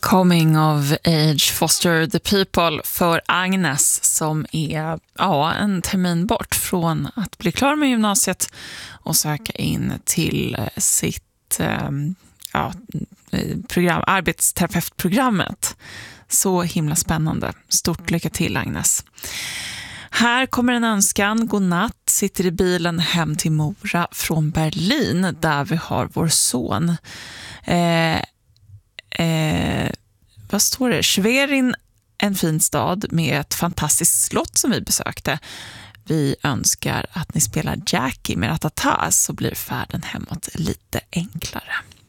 Coming of age, foster the people för Agnes som är en termin bort från att bli klar med gymnasiet och söka in till sitt program, arbetsterapeutprogrammet. Så himla spännande. Stort lycka till, Agnes. Här kommer en önskan. Godnatt. Sitter i bilen hem till Mora från Berlin där vi har vår son. Vad står det? Schwerin, en fin stad med ett fantastiskt slott som vi besökte. Vi önskar att ni spelar Jackie med Ratata så blir färden hemåt lite enklare.